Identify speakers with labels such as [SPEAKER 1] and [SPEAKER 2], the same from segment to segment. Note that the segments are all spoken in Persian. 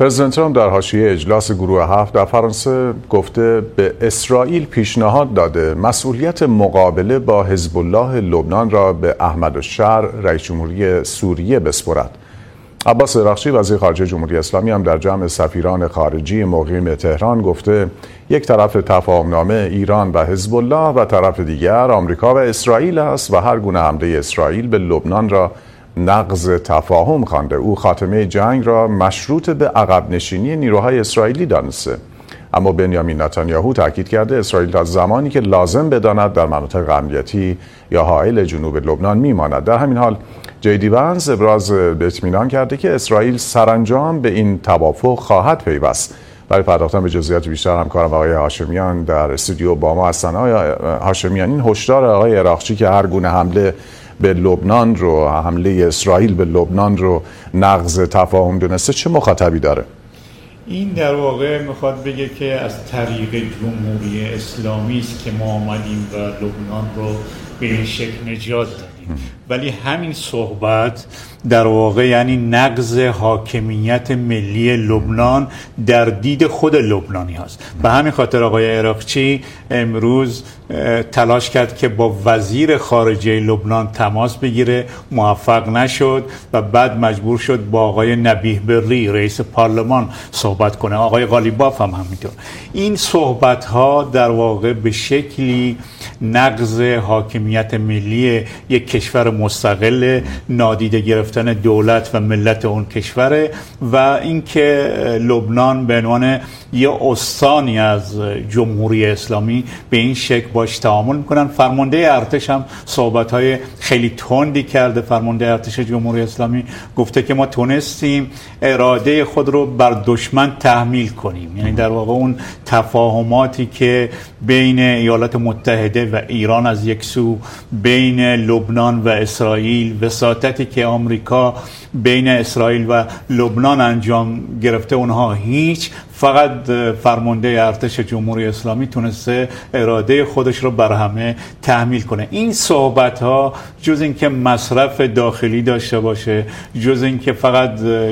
[SPEAKER 1] پرزیدنت ترامپ در حاشیه اجلاس گروه 7 در فرانسه گفته به اسرائیل پیشنهاد داده مسئولیت مقابله با حزب الله لبنان را به احمد الشر رئیس جمهوری سوریه بسپرد. عباس عراقچی وزیر خارجه جمهوری اسلامی هم در جمع سفیران خارجی مقیم تهران گفته یک طرف تفاهمنامه ایران و حزب الله و طرف دیگر آمریکا و اسرائیل است و هر گونه حمله اسرائیل به لبنان را نقض تفاهم خوانده. او خاتمه جنگ را مشروط به عقب نشینی نیروهای اسرائیلی دانسته. اما بنیامین نتانیاهو تاکید کرده اسرائیل تا زمانی که لازم بداند در مناطق امنیتی یا حائل جنوب لبنان میماند. در همین حال جی دی ونس ابراز اطمینان کرده که اسرائیل سرانجام به این توافق خواهد پیوست. برای پرداختن به جزئیات بیشتر همکارم آقای هاشمیان در استودیو با ما هستند. آقای هاشمیان، این هشدار آقای عراقچی که هر گونه حمله به لبنان رو، حمله اسرائیل به لبنان رو نقض تفاهم دونسته، چه مخاطبی داره؟
[SPEAKER 2] این در واقع میخواد بگه که از طریق جمهوری اسلامی است که ما آمدیم و لبنان رو به این شکل نجات دادیم. ولی همین صحبت در واقع یعنی نقض حاکمیت ملی لبنان در دید خود لبنانی هست. به همین خاطر آقای عراقچی امروز تلاش کرد که با وزیر خارجه لبنان تماس بگیره، موفق نشد و بعد مجبور شد با آقای نبیه بری رئیس پارلمان صحبت کنه. آقای غالیباف هم همینطور. این صحبت ها در واقع به شکلی نقض حاکمیت ملی یک کشور مستقل، نادیده گرفتن دولت و ملت اون کشوره و اینکه لبنان به عنوان یه استانی از جمهوری اسلامی به این شکل باش تعامل میکنن. فرمانده ارتش هم صحبت‌های خیلی تندی کرده. فرمانده ارتش جمهوری اسلامی گفته که ما تونستیم اراده خود رو بر دشمن تحمیل کنیم. یعنی در واقع اون تفاهماتی که بین ایالات متحده و ایران از یک سو، بین لبنان و اسرائیل، وساطتی که آمریکا بین اسرائیل و لبنان انجام گرفته، اونها هیچ. فقط فرمانده ارتش جمهوری اسلامی تونسته اراده خودش رو بر همه تحمیل کنه. این صحبت ها جز اینکه مصرف داخلی داشته باشه، جز اینکه فقط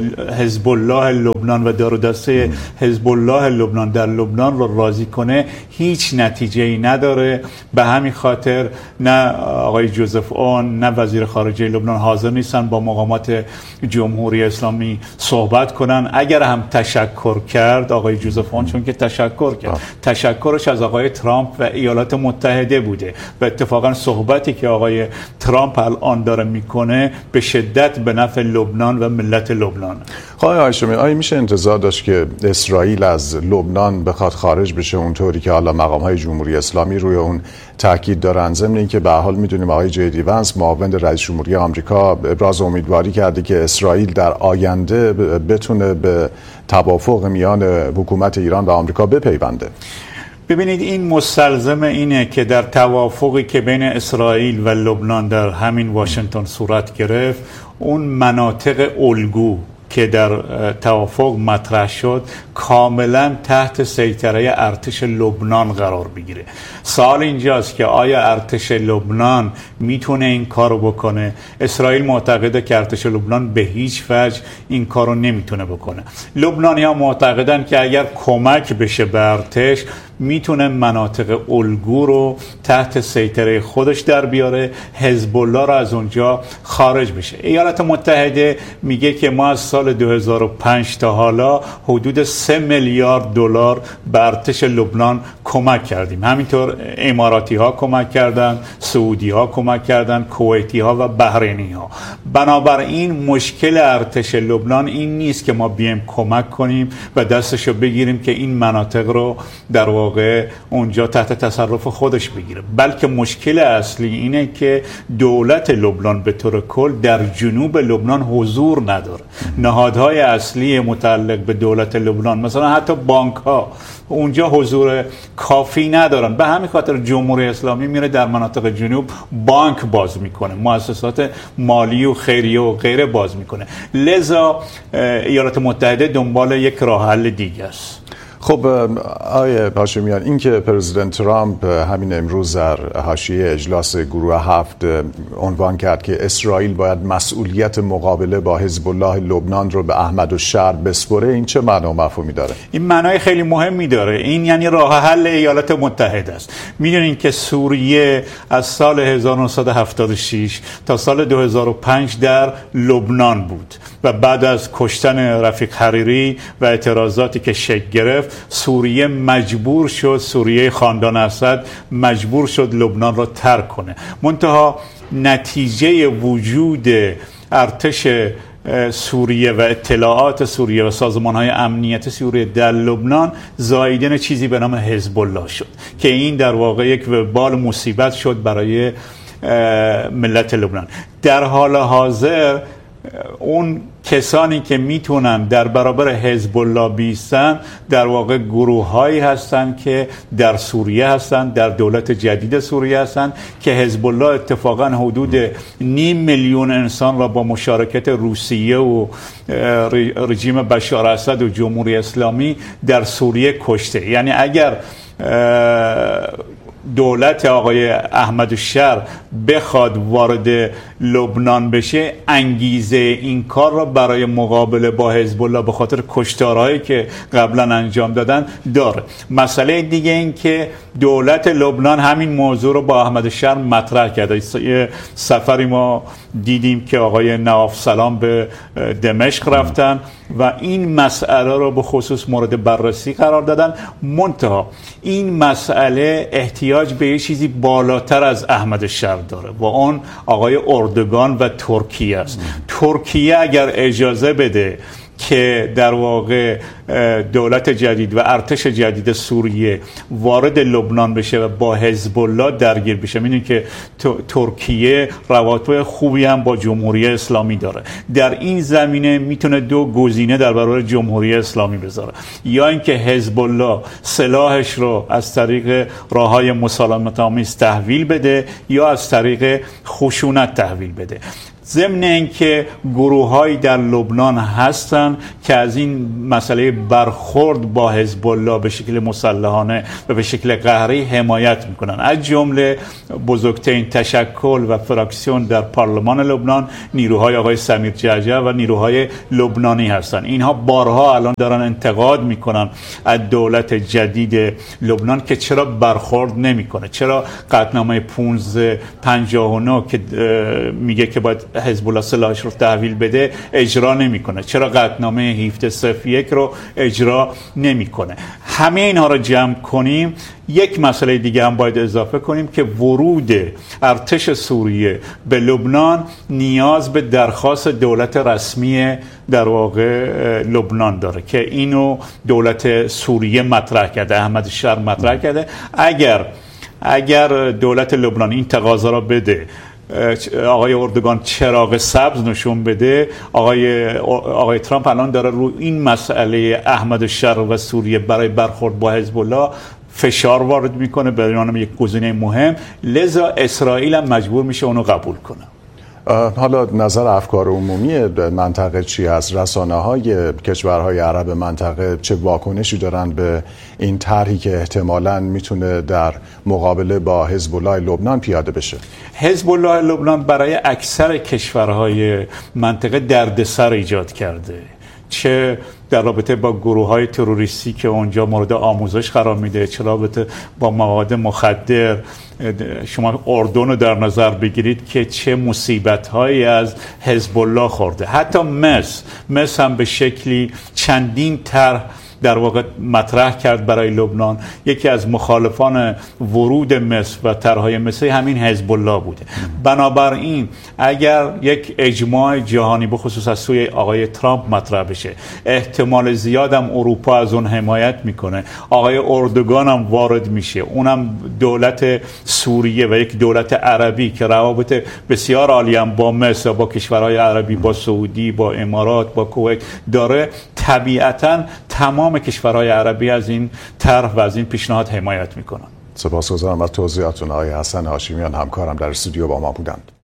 [SPEAKER 2] حزب الله لبنان و دار و دسته حزب الله لبنان در لبنان رو راضی کنه، هیچ نتیجه‌ای نداره. به همین خاطر نه آقای جوزف اون نه وزیر خارجه لبنان حاضر نیستن با مقامات جمهوری اسلامی صحبت کنن. اگر هم تشکر کرد آقای جوزف اون، چون که تشکر کرد، تشکرش از آقای ترامپ و ایالات متحده بوده و اتفاقا صحبتی که آقای ترامپ الان داره میکنه به شدت به نفع لبنان و ملت لبنان.
[SPEAKER 1] آقای هاشمی، آیا میشه انتظار داشت که اسرائیل از لبنان بخواد خارج بشه اونطوری که حالا مقام‌های جمهوری اسلامی روی اون تاکید دارن؟ ضمن اینکه به هر حال میدونیم آقای جی دی ونس معاون رئیس جمهوری آمریکا ابراز امیدواری کرده که اسرائیل در آینده بتونه به توافق میان حکومت ایران و آمریکا بپیونده.
[SPEAKER 2] ببینید، این مستلزم اینه که در توافقی که بین اسرائیل و لبنان در همین واشنگتن صورت گرفت، اون مناطق الگو که در توافق مطرح شد کاملا تحت سیطره ارتش لبنان قرار بگیره. سوال اینجاست که آیا ارتش لبنان میتونه این کارو بکنه؟ اسرائیل معتقده که ارتش لبنان به هیچ وجه این کارو نمیتونه بکنه. لبنانی‌ها معتقدن که اگر کمک بشه به ارتش میتونه مناطق الگو رو تحت سیطره خودش در بیاره، حزب الله رو از اونجا خارج بشه. ایالات متحده میگه که ما از سال 2005 تا حالا حدود 3 میلیارد دلار به ارتش لبنان کمک کردیم. همینطور اماراتی ها کمک کردن، سعودی ها کمک کردن، کویتی ها و بحرینی ها. بنابراین مشکل ارتش لبنان این نیست که ما بیایم کمک کنیم و دستشو بگیریم که این مناطق رو در واقع اونجا تحت تصرف خودش بگیره، بلکه مشکل اصلی اینه که دولت لبنان به طور کل در جنوب لبنان حضور نداره. نهادهای اصلی متعلق به دولت لبنان، مثلا حتی بانک ها، اونجا حضور کافی ندارن. به همین خاطر جمهوری اسلامی میره در مناطق جنوب بانک باز میکنه، مؤسسات مالی و خیریه و غیره باز میکنه. لذا ایالات متحده دنبال یک راه حل دیگه است.
[SPEAKER 1] خب آقای هاشمیان، این که پرزیدنت ترامپ همین امروز در حاشیه اجلاس گروه 7 عنوان کرد که اسرائیل باید مسئولیت مقابله با حزب الله لبنان رو به احمد الشر بسپره، این چه معنا و مفهومی داره؟ این
[SPEAKER 2] معنای خیلی مهمی داره. این یعنی راه حل ایالات متحده است. میدونین که سوریه از سال 1976 تا سال 2005 در لبنان بود و بعد از کشتن رفیق حریری و اعتراضاتی که شکل گرفت، سوریه مجبور شد، سوریه خاندان اسد مجبور شد لبنان را ترک کنه. منتها نتیجه وجود ارتش سوریه و اطلاعات سوریه و سازمان‌های امنیت سوریه در لبنان زاییدن چیزی به نام حزب الله شد که این در واقع یک وبال مصیبت شد برای ملت لبنان. در حال حاضر اون کسانی که میتونن در برابر حزب الله بیستن در واقع گروه‌هایی هستن که در سوریه هستن، در دولت جدید سوریه هستن که حزب الله اتفاقا حدود 500,000 انسان را با مشارکت روسیه و رژیم بشار اسد و جمهوری اسلامی در سوریه کشته. یعنی اگر دولت آقای احمد الشر بخواد وارد لبنان بشه، انگیزه این کار را برای مقابله با حزب الله به خاطر کشتارهایی که قبلا انجام دادن داره. مسئله دیگه این که دولت لبنان همین موضوع رو با احمد الشر مطرح کرده. یه سفری ما دیدیم که آقای نواف سلام به دمشق رفتن و این مسئله رو به خصوص مورد بررسی قرار دادن. منتها این مسئله احتیاج به یه چیزی بالاتر از احمد الشر داره و اون آقای اردوگان و ترکیه است. ترکیه اگر اجازه بده که در واقع دولت جدید و ارتش جدید سوریه وارد لبنان بشه و با حزب الله درگیر بشه، میدونید که ترکیه روابط خوبی هم با جمهوری اسلامی داره. در این زمینه میتونه دو گزینه در برابر جمهوری اسلامی بذاره: یا اینکه حزب الله سلاحش رو از طریق راههای مسالمت آمیز تحویل بده یا از طریق خشونت تحویل بده. ضمن اینکه گروه‌هایی در لبنان هستن که از این مسئله برخورد با حزب الله به شکل مسلحانه و به شکل قهری حمایت میکنن. از جمله بزرگترین تشکل و فراکسیون در پارلمان لبنان نیروهای آقای سمیر جعجع و نیروهای لبنانی هستن. اینها بارها الان دارن انتقاد میکنن از دولت جدید لبنان که چرا برخورد نمیکنه، چرا قطعنامه 1559 که میگه که باید حزب الله سلاحش رو تحویل بده اجرا نمیکنه، چرا قطعنامه 1701 رو اجرا نمیکنه. همه اینها رو جمع کنیم، یک مسئله دیگه هم باید اضافه کنیم که ورود ارتش سوریه به لبنان نیاز به درخواست دولت رسمی در واقع لبنان داره که اینو دولت سوریه مطرح کرده، احمد الشر مطرح کرده. اگر دولت لبنان این تقاضا را بده، آقای اردوگان چراغ سبز نشون بده، آقای ترامپ الان داره رو این مسئله احمد الشر و سوریه برای برخورد با حزب الله فشار وارد میکنه به عنوان یک گزینه مهم، لذا اسرائیل هم مجبور میشه اونو قبول کنه.
[SPEAKER 1] حالا نظر افکار عمومی منطقه چی هست؟ رسانه‌های کشورهای عرب منطقه چه واکنشی دارن به این طرحی که احتمالاً میتونه در مقابله با حزب الله لبنان پیاده بشه؟
[SPEAKER 2] حزب الله لبنان برای اکثر کشورهای منطقه دردسر ایجاد کرده، چه در رابطه با گروه‌های تروریستی که اونجا مورد آموزش قرار میده، چه رابطه با مواد مخدر. شما اردن رو در نظر بگیرید که چه مصیبت‌هایی از حزب الله خورده. حتی مصر هم به شکلی چندین طرح در واقع مطرح کرد برای لبنان. یکی از مخالفان ورود مصر و طرحهای مصر همین حزب الله بوده. بنابراین اگر یک اجماع جهانی به خصوص از سوی آقای ترامپ مطرح بشه، احتمال زیادم اروپا از اون حمایت میکنه. آقای اردوگان هم وارد میشه، اونم دولت سوریه و یک دولت عربی که روابط بسیار عالی هم با مصر، با کشورهای عربی، با سعودی، با امارات، با کویت داره. طبیعتاً تمام کشورهای عربی از این طرح و از این پیشنهاد حمایت میکنن.
[SPEAKER 1] سپاسگزارم از توضیحاتتون آقای حسن هاشمیان، همکارم در استودیو با ما بودند.